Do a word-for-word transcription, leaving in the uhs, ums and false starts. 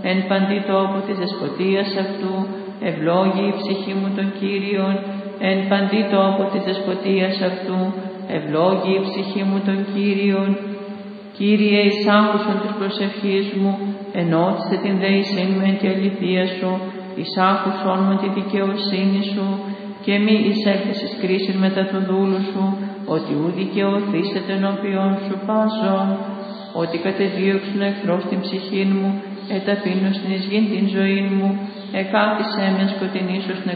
εν παντή τόπο της δεσποτείας αυτού, ευλόγη η ψυχή μου τον Κύριον, εν παντή τόπο της δεσποτείας αυτού, ευλόγη η ψυχή μου τον Κύριον. Κύριε, εις άκουσον της προσευχής μου, ενώτισε την δεησήν μου εν τη αληθεία σου, εις άκουσον μου τη δικαιοσύνη σου, και μη εισέλθεις εις κρίσιν μετά του δούλου σου, ότι ου δικαιωθήσετε ενώπιον σου πάσον, ότι κατεδίωξουν εχθρός την ψυχήν μου, εταπείνωσιν εις γην την ζωήν μου, εκάθισέ με σκοτεινής ως